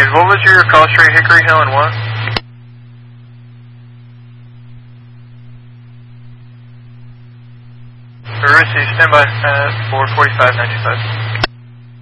Alright, what was your call straight, Hickory Hill and what? Receive, stand by for 4595.